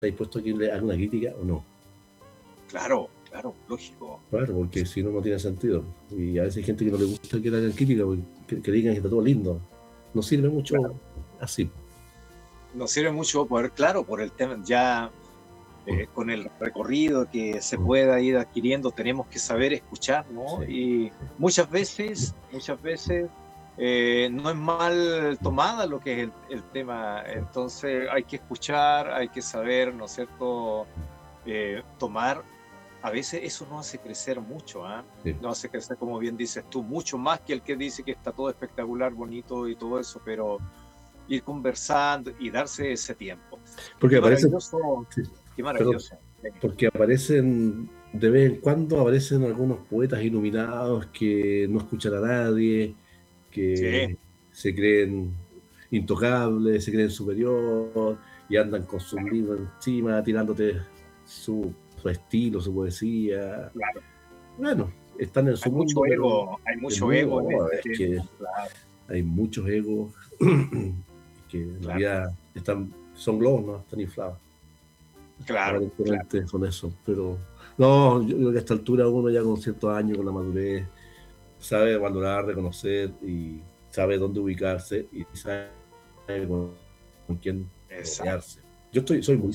dispuesto a que le haga una crítica o no. Claro, lógico. Claro, porque si no, no tiene sentido. Y a veces hay gente que no le gusta que le hagan crítica, que digan que está todo lindo. No sirve mucho así. Nos sirve mucho por el tema, ya con el recorrido que se pueda ir adquiriendo, tenemos que saber escuchar, ¿no? Sí. Y muchas veces no es mal tomada lo que es el tema, entonces hay que escuchar, hay que saber, ¿no es cierto?, tomar. A veces eso nos hace crecer mucho, Sí. nos hace crecer, como bien dices tú, mucho más que el que dice que está todo espectacular, bonito y todo eso, pero ir conversando y darse ese tiempo. Porque Qué maravilloso. Porque aparecen, de vez en cuando aparecen algunos poetas iluminados que no escuchan a nadie, que se creen intocables, se creen superior y andan con sus libros encima, tirándote su estilo, su poesía. Claro. Bueno, están en su mundo, pero hay mucho ego en este tiempo. Claro. Hay muchos egos que en realidad son globos, ¿no? Están inflados. Claro. Con eso, pero no, yo creo que a esta altura uno ya con ciertos años, con la madurez, sabe valorar, reconocer y sabe dónde ubicarse y sabe con quién rodearse. Yo soy muy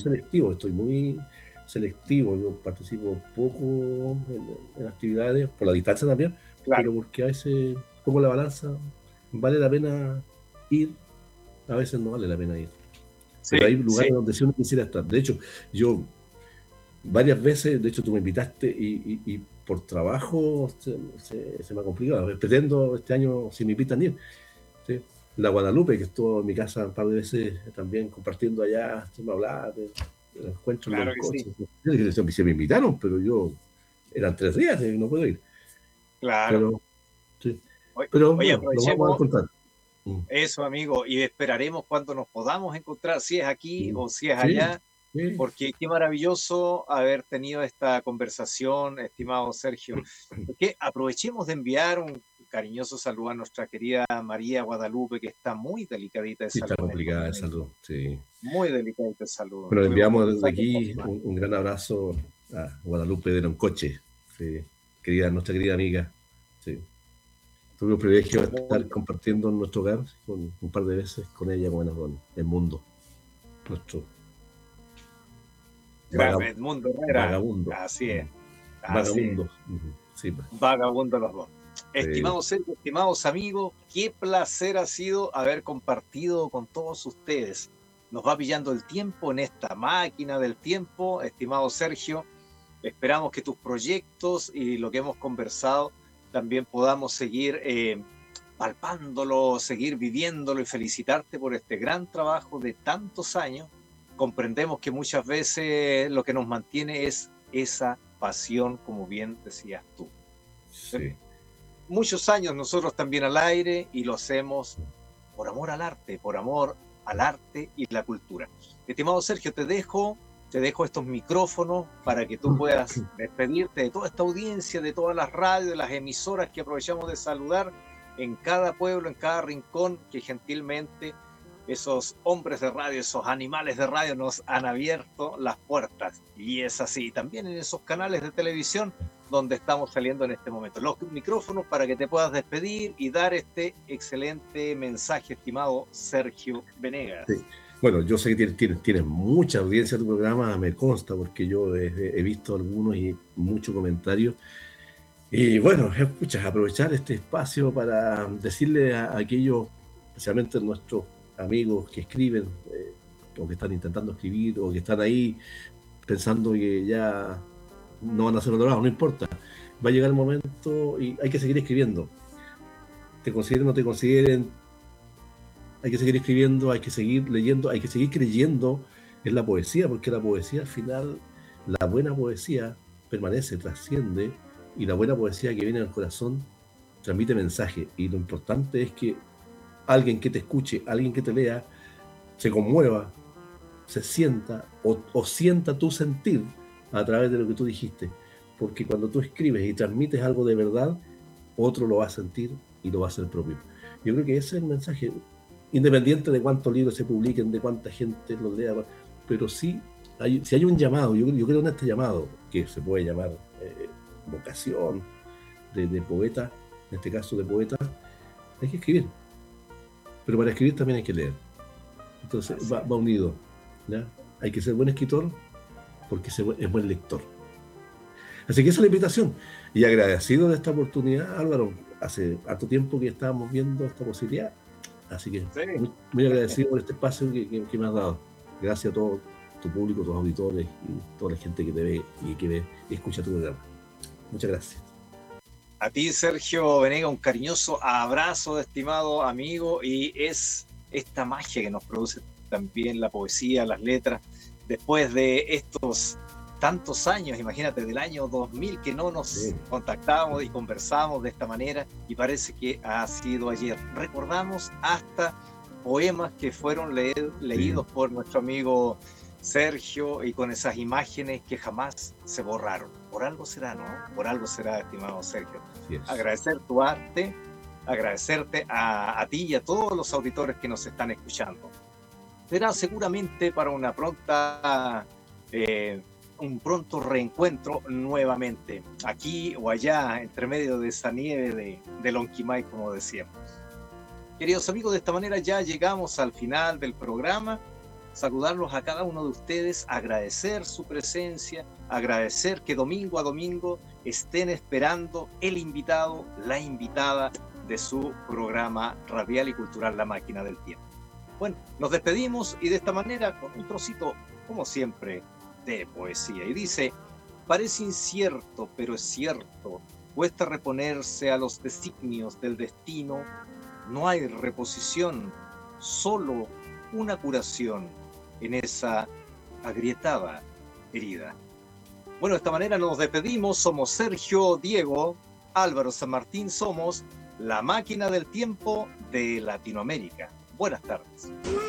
selectivo, yo participo poco en actividades, por la distancia también, pero porque a veces pongo la balanza, vale la pena ir, a veces no vale la pena ir. Pero hay lugares donde sí uno quisiera estar. De hecho, yo varias veces, de hecho tú me invitaste y por trabajo se me ha complicado. Pretendo este año, si me invitan, ir. ¿Sí? La Guadalupe, que estuvo en mi casa un par de veces también compartiendo allá, se me hablaba de encuentros en los coches. Se me invitaron, pero eran 3 días y no puedo ir. Claro. Pero oye, bueno, lo vamos a encontrar. Eso, amigo, y esperaremos cuando nos podamos encontrar, si es aquí o si es allá, porque qué maravilloso haber tenido esta conversación, estimado Sergio. Porque aprovechemos de enviar un cariñoso saludo a nuestra querida María Guadalupe, que está muy delicadita de salud. Está complicada de salud, sí. Muy delicadita de salud. Pero enviamos desde aquí un gran abrazo a Guadalupe de Loncoche, nuestra querida amiga. Sí. Tuve el privilegio de estar compartiendo en nuestro hogar un par de veces con ella, con el mundo. Nuestro Edmundo Herrera. Vagabundo. Así es. Vagabundo. Sí. Vagabundo los dos. Estimados Sergio, estimados amigos, qué placer ha sido haber compartido con todos ustedes. Nos va pillando el tiempo en esta máquina del tiempo, estimado Sergio. Esperamos que tus proyectos y lo que hemos conversado también podamos seguir palpándolo, seguir viviéndolo y felicitarte por este gran trabajo de tantos años. Comprendemos que muchas veces lo que nos mantiene es esa pasión, como bien decías tú. Sí. Muchos años nosotros también al aire y lo hacemos por amor al arte y la cultura. Estimado Sergio, te dejo estos micrófonos para que tú puedas despedirte de toda esta audiencia, de todas las radios, de las emisoras que aprovechamos de saludar en cada pueblo, en cada rincón, que gentilmente esos hombres de radio, esos animales de radio nos han abierto las puertas. Y es así, también en esos canales de televisión donde estamos saliendo en este momento. Los micrófonos para que te puedas despedir y dar este excelente mensaje, estimado Sergio Venegas. Sí. Bueno, yo sé que tienes mucha audiencia tu programa, me consta, porque yo he visto algunos y muchos comentarios. Y bueno, aprovechar este espacio para decirle a aquellos, especialmente nuestros amigos que escriben, o que están intentando escribir, o que están ahí pensando que ya no van a ser valorados, no importa. Va a llegar el momento y hay que seguir escribiendo. Te consideren o no te consideren, hay que seguir escribiendo, hay que seguir leyendo, hay que seguir creyendo en la poesía, porque la poesía al final, la buena poesía permanece, trasciende, y la buena poesía que viene del corazón transmite mensaje. Y lo importante es que alguien que te escuche, alguien que te lea, se conmueva, se sienta o sienta tu sentir a través de lo que tú dijiste. Porque cuando tú escribes y transmites algo de verdad, otro lo va a sentir y lo va a hacer propio. Yo creo que ese es el mensaje, independiente de cuántos libros se publiquen, de cuánta gente los lea, pero sí si hay un llamado, yo creo en este llamado, que se puede llamar vocación de poeta, en este caso de poeta, hay que escribir. Pero para escribir también hay que leer. Entonces va unido, ¿ya? Hay que ser buen escritor porque es buen lector. Así que esa es la invitación. Y agradecido de esta oportunidad, Álvaro. Hace harto tiempo que estábamos viendo esta posibilidad. Así que muy agradecido por este espacio que me has dado. Gracias a todo tu público, tus auditores y toda la gente que te ve y que ve y escucha tu programa. Muchas gracias. A ti, Sergio Venega, un cariñoso abrazo, estimado amigo, y es esta magia que nos produce también la poesía, las letras, después de estos tantos años, imagínate, del año 2000 que no nos contactábamos y conversábamos de esta manera, y parece que ha sido ayer. Recordamos hasta poemas que fueron leídos por nuestro amigo Sergio, y con esas imágenes que jamás se borraron. Por algo será, ¿no? Por algo será, estimado Sergio. Agradecer tu arte, agradecerte a ti y a todos los auditores que nos están escuchando. Será seguramente para una pronta... un pronto reencuentro nuevamente, aquí o allá, entre medio de esa nieve de Lonquimay, como decíamos. Queridos amigos, de esta manera ya llegamos al final del programa. Saludarlos a cada uno de ustedes, agradecer su presencia, agradecer que domingo a domingo estén esperando el invitado, la invitada de su programa radial y cultural La Máquina del Tiempo. Bueno, nos despedimos y de esta manera con un trocito, como siempre, de poesía. Y dice: parece incierto, pero es cierto, cuesta reponerse a los designios del destino, no hay reposición, solo una curación en esa agrietada herida. Bueno, de esta manera nos despedimos. Somos Sergio, Diego, Álvaro San Martín, somos La Máquina del Tiempo de Latinoamérica. Buenas tardes.